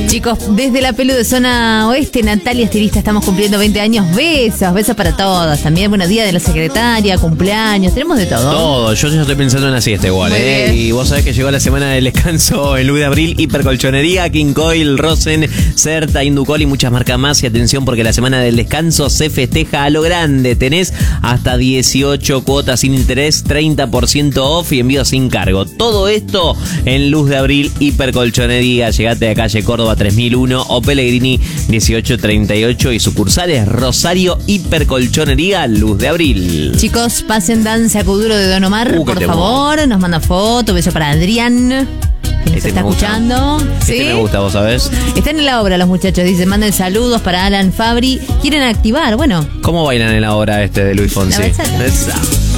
Chicos, desde la Pelu de Zona Oeste, Natalia Estilista, estamos cumpliendo 20 años. Besos para todos. También buenos días de la secretaria, cumpleaños, tenemos de todo. Todo, yo estoy pensando en la siesta igual, Y vos sabés que llegó la semana del descanso el Luz de Abril, Hipercolchonería, King Coil, Rosen, Certa, Inducol y muchas marcas más. Y atención porque la semana del descanso se festeja a lo grande. Tenés hasta 18 cuotas sin interés, 30% off y envío sin cargo. Todo esto en Luz de Abril, Hipercolchonería. Llegate a calle Córdoba 3001 o Pellegrini 1838 y sucursales Rosario, Hipercolchonería, Luz de Abril. Chicos, pasen Danza Cuduro de Don Omar, por favor. Nos manda foto, beso para Adrián, que nos está escuchando. ¿Sí? Me gusta, vos sabés. Están en la obra los muchachos, dicen, manden saludos para Alan Fabri. Quieren activar, bueno. ¿Cómo bailan en la obra de Luis Fonsi? La